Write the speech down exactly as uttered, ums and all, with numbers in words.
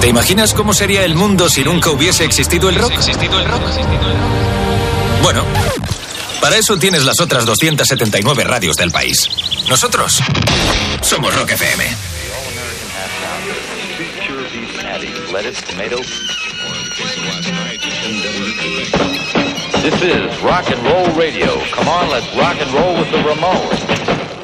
¿Te imaginas cómo sería el mundo si nunca hubiese existido el rock? Bueno, para eso tienes las otras doscientas setenta y nueve radios del país. Nosotros somos Rock F M. This is rock and roll radio. Come on, let's rock and roll with the Ramones.